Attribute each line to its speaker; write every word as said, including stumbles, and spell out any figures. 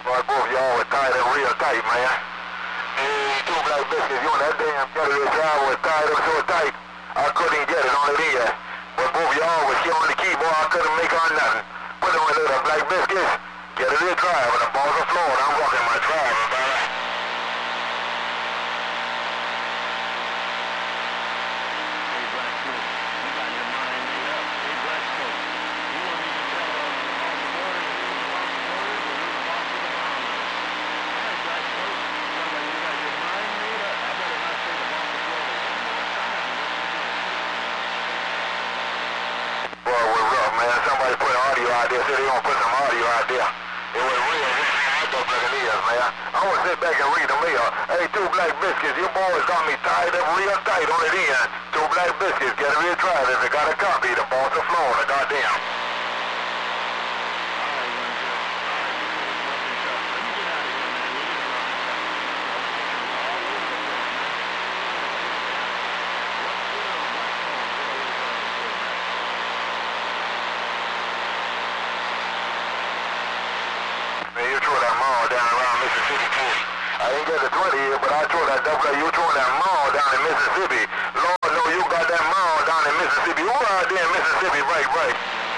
Speaker 1: Boy, both y'all were tied up real tight, man. Hey, two black biscuits, you and that damn Getaway driver was tied up so tight, I couldn't even get it on it in. But both y'all was here on the key, boy, I couldn't make on nothing. Put on a little black biscuits, Getaway driver, the ball's on the floor, and I'm walking my driver, brother. Somebody put audio out there, so they gonna put some audio out there. It was real, I don't think it is, man. I wanna sit back and read the mail. Hey, two black biscuits, your boys got me tied up real tight on it in. Two black biscuits, get a real drive if they got a copy, the boss of Florida, goddamn. I ain't got the twenty here, but I tore that double. You tore that mall down in Mississippi. Lord, know you got that mall down in Mississippi. Who out there in Mississippi? Right, right.